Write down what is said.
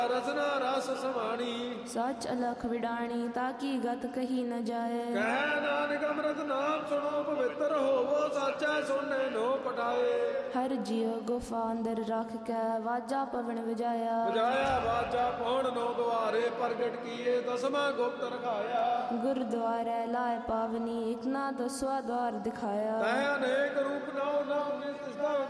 ਰਸਨਾ ਰਸ ਸਮਾਣੀ। ਸੱਚ ਅਲਖ ਵਿਡਾਣੀ ਤਾਕੀ ਗਤ ਕਹੀ ਨ ਜਾਏ। ਕਹਿ ਨਾਨਕ ਅੰਮ੍ਰਿਤ ਨਾਮ ਸੁਣੋ ਪਵਿੱਤਰ ਹੋਵੋ ਸਾਚੈ ਸੁਣੇ ਨੋ ਪਟਾਏ। ਹਰ ਜਿਉ ਗੁਫਾ ਅੰਦਰ ਰੱਖ ਕੇ ਵਾਜਾ ਪਵਨ ਵਜਾਇਆ। ਵਜਾਇਆ ਵਾਜਾ ਪੌਣ ਨੋ ਦੁਆਰੇ ਪ੍ਰਗਟ ਕੀਏ ਦਸਵਾਂ ਗੁਪਤ ਰਖਾਇਆ। ਗੁਰਦੁਆਰੇ ਲਾਏ ਪਾਵਨੀ ਇਕ ਨਾ ਦਸਵਾ ਦਵਾਰ ਦਿਖਾਇਆ। ਤੈ ਅਨੇਕ ਰੂਪ ਨੌ ਨੌ